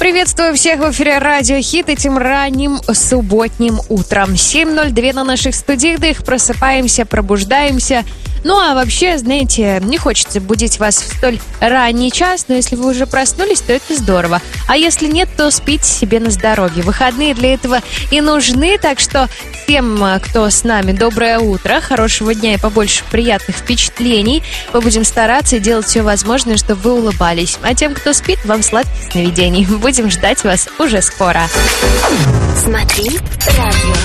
Приветствую всех в эфире Радио Хит этим ранним субботним утром. 7:02 на наших студийных. Просыпаемся, пробуждаемся. Ну а вообще, знаете, не хочется будить вас в столь ранний час, но если вы уже проснулись, то это здорово. А если нет, то спите себе на здоровье. Выходные для этого и нужны, так что всем, кто с нами, доброе утро, хорошего дня и побольше приятных впечатлений. Мы будем стараться и делать все возможное, чтобы вы улыбались. А тем, кто спит, вам сладких сновидений. Будем ждать вас уже скоро. Смотри радио.